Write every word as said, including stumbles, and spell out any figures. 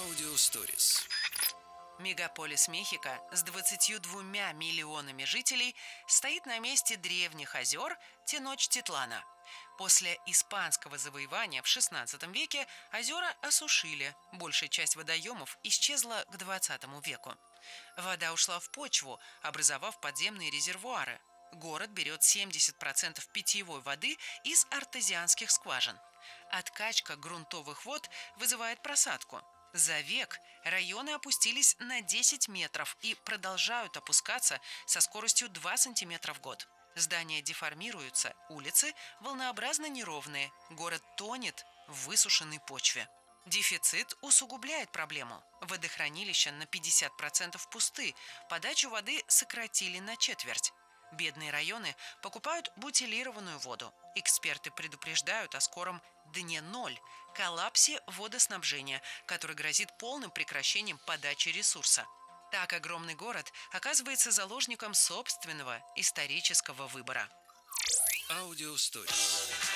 Аудиосторис. Мегаполис Мехико с двадцатью двумя миллионами жителей стоит на месте древних озер Теночтитлана. После испанского завоевания в шестнадцатом веке озера осушили, большая часть водоемов исчезла к двадцатому веку. Вода ушла в почву, образовав подземные резервуары. Город берет семьдесят процентов питьевой воды из артезианских скважин. Откачка грунтовых вод вызывает просадку. За век районы опустились на десять метров и продолжают опускаться со скоростью два сантиметра в год. Здания деформируются, улицы волнообразно неровные, город тонет в высушенной почве. Дефицит усугубляет проблему. Водохранилища на пятьдесят процентов пусты, подачу воды сократили на четверть. Бедные районы покупают бутилированную воду. Эксперты предупреждают о скором дне ноль, коллапсе водоснабжения, который грозит полным прекращением подачи ресурса. Так огромный город оказывается заложником собственного исторического выбора. Аудиосторис.